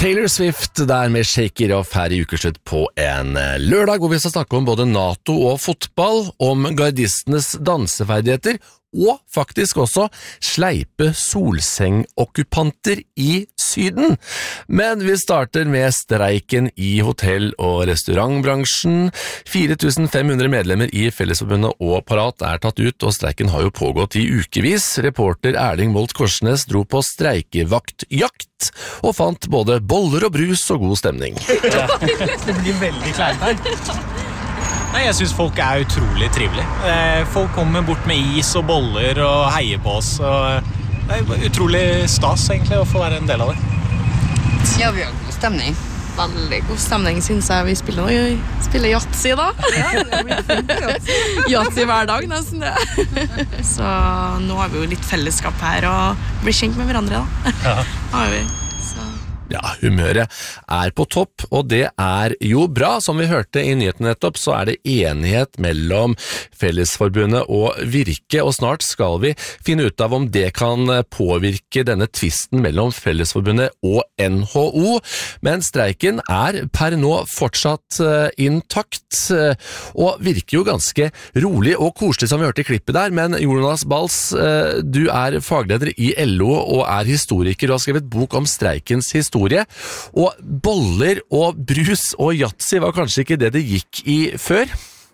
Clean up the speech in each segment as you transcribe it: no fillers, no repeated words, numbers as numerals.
Taylor Swift der med Shake It Off her i ukeslutt på en lørdag, hvor vi skal snakke om både NATO og fotball, om gardistenes danseferdigheter, og faktisk også sleipe solsengokkupanter i Syden. Men vi starter med streiken i hotell- og restaurantbransjen. 4500 medlemmer i Fellesforbundet og Parat er tatt ut, og streiken har jo pågått i ukevis. Reporter Erling Molt Korsnes dro på streikevaktjakt og fant både boller og brus og god stemning. Ja, det blir veldig kleint her. Nei, jeg synes folk er utrolig trivelige. Folk kommer bort med is og boller og heier på oss. Og det er utrolig stas egentlig å få være en del av det. Ja, vi har god stemning. Veldig god stemning, synes jeg. Vi spiller Yatzy da. Ja, det blir fint. Yatzy hver dag, nesten det. Så nå har vi jo litt fellesskap her og blir kjent med hverandre da. Ja. Har vi. Ja, humøret er på topp, og det er jo bra. Som vi hørte i nyheten nettopp, så er det enighet mellom Fellesforbundet og Virke, og snart skal vi finne ut av om det kan påvirke denne tvisten mellom Fellesforbundet og NHO. Men streiken er per nå fortsatt intakt, og virker jo ganske rolig og koselig som vi hørte i klippet der. Men Jonas Bals, du er fagleder i LO og er historiker og har skrevet bok om streikens historie. Og boller og brus og Yatzy var kanskje ikke det gikk i før?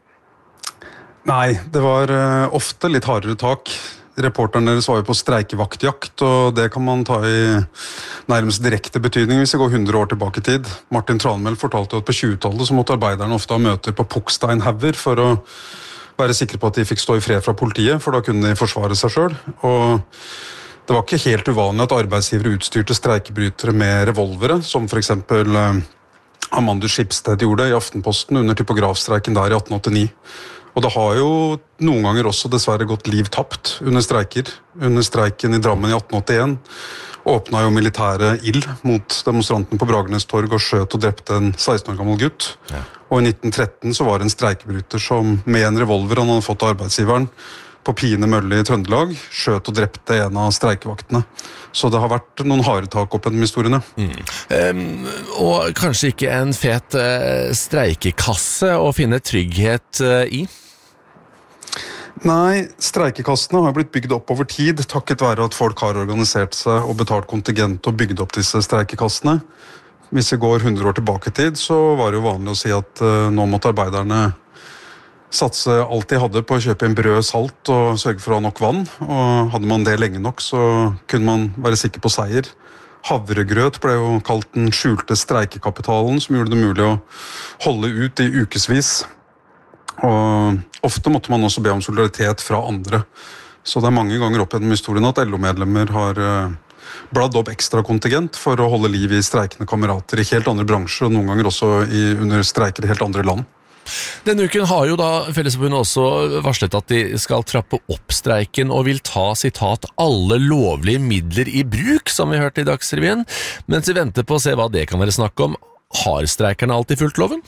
Nei, det var ofte litt hardere tak. Reporteren deres var jo på streikevaktjakt, og det kan man ta i nærmest direkte betydning hvis vi går 100 år tilbake i tid. Martin Tranmæl fortalte jo at på 20-tallet så måtte arbeiderne ofte ha møter på Pukksteinhauger for å være sikre på at de fikk stå i fred fra politiet, for da kunne de forsvare seg selv. Og det var ikke helt uvanlig at arbeidsgivere utstyrte streikebrytere med revolvere, som for eksempel Amandus Schibsted gjorde i Aftenposten under typografstreiken der i 1889. Og det har jo noen ganger også dessverre gått liv tapt under streiker. Under streiken i Drammen i 1881 åpnet jo militæret ild mot demonstranten på Bragernes torg og skjøt og drepte en 16 år gammel gutt. Ja. Og i 1913 så var det en streikebryter som med en revolver han hadde fått av arbeidsgiveren på Pine Mølle i Trøndelag, skjøt og drepte en av streikevaktene. Så det har vært noen harde tak opp gjennom historiene. Og kanskje ikke en fet streikekasse å finne trygghet i? Nei, streikekassene har blitt bygd opp over tid, takket være at folk har organisert seg og betalt kontingent og bygd opp disse streikekassene. Hvis vi går 100 år tilbake i tid, så var det jo vanlig å si at nå måtte arbeiderne satse alt de hadde på å kjøpe en brød, salt og sørge for å ha nok vann. Og hadde man det lenge nok, så kunne man være sikker på seier. Havregrøt ble jo kalt den skjulte streikekapitalen, som gjorde det mulig å holde ut i ukesvis. Og ofte måtte man også be om solidaritet fra andre. Så det er mange ganger opp gjennom historien at LO-medlemmer har bladd opp ekstra kontingent for å holde liv i streikende kamerater i helt andre bransjer, og noen ganger også under streiker i helt andre land. Denne uken har jo da Fellesforbundet også varslet at de skal trappe opp streiken og vil ta, sitat, alle lovlige midler i bruk, som vi hørte i Dagsrevyen. Mens vi venter på å se hva det kan være snakk om, har streikerne alltid fulgt loven?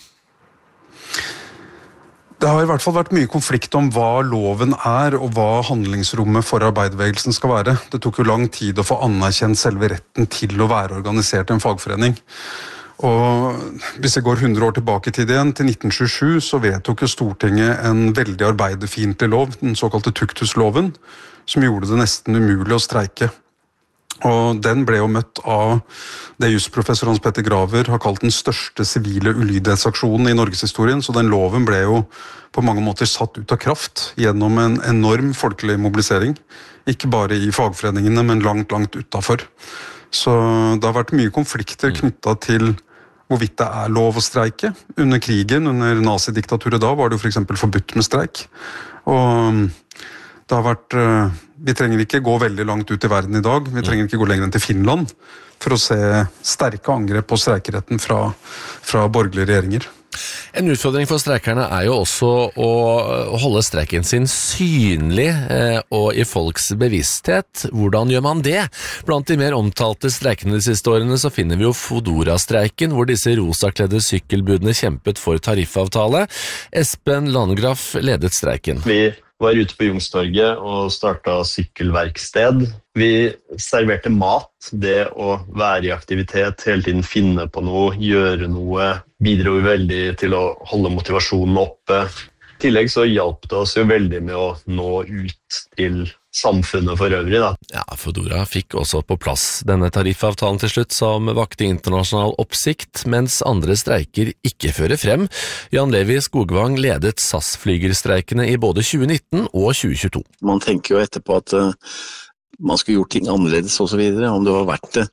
Det har i hvert fall vært mye konflikt om hva loven er, og hva handlingsrommet for arbeiderbevegelsen skal være. Det tok jo lang tid å få anerkjent selve retten til å være organisert i en fagforening. Og hvis jeg går 100 år tilbake i tid igjen, til 1927, så vedtok jo Stortinget en veldig arbeiderfiendtlig lov, den såkalte tukthusloven, som gjorde det nesten umulig å streike. Og den ble jo møtt av det jusprofessor Hans Petter Graver har kalt den største sivile ulydighetsaksjonen i Norgeshistorien, så den loven ble jo på mange måter satt ut av kraft gjennom en enorm folkelig mobilisering, ikke bare i fagforeningene, men langt, langt utenfor. Så det har vært mye konflikter knyttet til hvorvidt det er lov å streike. Under krigen, under nazidiktaturet da, var det jo for eksempel forbudt med streik. Og det har vært, vi trenger ikke gå veldig langt ut i verden i dag, vi trenger ikke gå lenger enn til Finland for å se sterke angrep på streikeretten fra borgerlige regjeringer. En utfordring for streikerne er jo også å holde streiken sin synlig og i folks bevissthet. Hvordan gjør man det? Blant de mer omtalte streikene de siste årene så finner vi jo Fodora-streiken, hvor disse rosakledde sykkelbudene kjempet for tariffavtale. Espen Landgraf ledet streiken. Vi var ute på Youngstorget og startet sykkelverksted. Vi serverte mat, det å være i aktivitet, hele tiden finne på noe, gjøre noe, bidro veldig til å holde motivasjonen oppe. I tillegg så hjalp det oss jo veldig med å nå ut til samfunnet for øvrig da. Ja, Foodora fikk også på plass denne tariffavtalen til slutt som vakte internasjonal oppsikt, mens andre streiker ikke fører frem. Jan Levi Skogvang ledet SAS-flygerstreikene i både 2019 og 2022. Man tenker jo etterpå at man skulle gjort ting annerledes og så videre, om det var verdt det.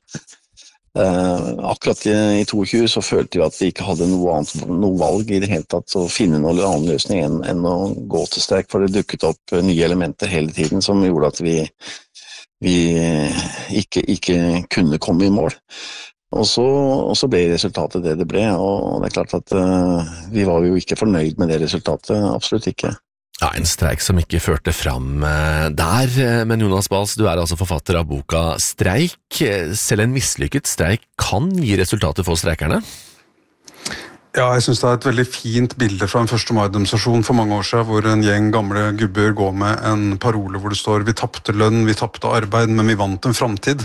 Akkurat i 22 så følte vi at vi ikke hadde noe valg i det hele tatt å finne noen annen løsning enn å gå til streik, for det dukket opp nye elementer hele tiden som gjorde at vi ikke kunne komme i mål. Og så ble resultatet det ble, og det er klart at vi var jo ikke fornøyd med det resultatet, absolutt ikke. Ja, en streik som ikke førte fram der, men Jonas Bals, du er altså forfatter av boka Streik. Selv en mislykket streik kan gi resultater for streikerne? Ja, jeg synes det er et veldig fint bilde fra en 1. mai-demonstrasjon for mange år siden, hvor en gjeng gamle gubber går med en parole hvor det står «Vi tappte lønn, vi tappte arbeid, men vi vant en fremtid».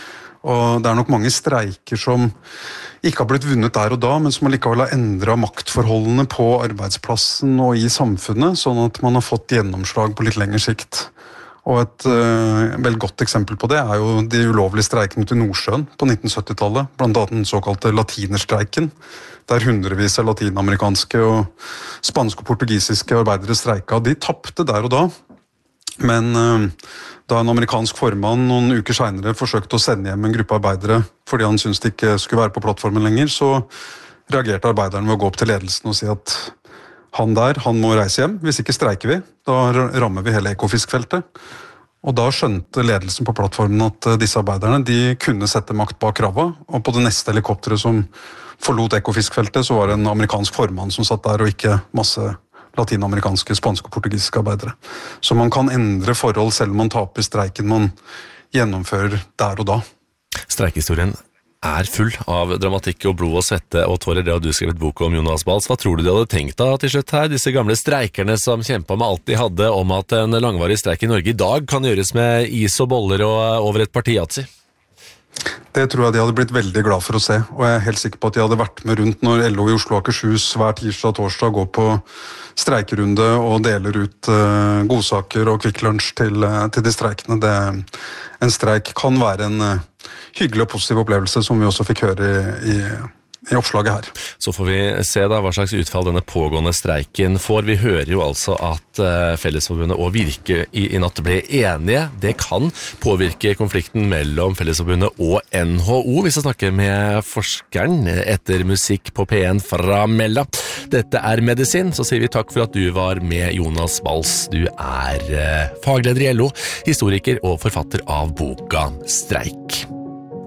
Og det er nok mange streiker som ikke har blitt vunnet der og da, men som allikevel har endret maktforholdene på arbeidsplassen og i samfunnet, sånn at man har fått gjennomslag på litt lengre sikt. Og et veldig godt eksempel på det er jo de ulovlige streikene til Nordsjøen på 1970-tallet, blant annet den såkalte latinerstreiken, der hundrevis av latinamerikanske og spanske og portugisiske arbeidere streika. De tappte der og da, men da en amerikansk formann noen uker senere forsøkte å sende hjem en gruppe arbeidere fordi han syntes de ikke skulle være på plattformen lenger, så reagerte arbeiderne ved å gå opp til ledelsen og si at han må reise hjem, hvis ikke streiker vi, da rammer vi hele Ekofiskfeltet. Og da skjønte ledelsen på plattformen at disse arbeiderne de kunne sette makt bak krava, og på det neste helikopteret som forlot Ekofiskfeltet, så var det en amerikansk formann som satt der, og ikke masse latinamerikanske, spanske og portugisiske arbeidere. Så man kan endre forhold selv om man taper streiken man gjennomfører der og da. Streikhistorien er full av dramatikk og blod og svette og tårer. Det har du skrevet bok om, Jonas Bals. Hva tror du de hadde tenkt da til slutt her? Disse gamle streikerne som kjempet med alt de hadde om at en langvarig streik i Norge i dag kan gjøres med is og boller og over et parti yatzy. Det tror jeg de hadde blitt veldig glad for å se, og jeg er helt sikker på at de hadde vært med rundt når LO i Oslo og Akershus hver tirsdag og torsdag går på streikerunde og deler ut godsaker og Kvikk Lunsj til de streikene. En streik kan være en hyggelig og positiv opplevelse, som vi også fikk høre i oppslaget her. Så får vi se da hva slags utfall denne pågående streiken får. Vi hører jo altså at Fellesforbundet og Virke i natt ble enige. Det kan påvirke konflikten mellom Fellesforbundet og NHO. Vi skal snakke med forskeren etter musikk på P1 fra Mella. Dette er Medisin, så sier vi takk for at du var med, Jonas Bals. Du er fagleder i LO, historiker og forfatter av boka Streik.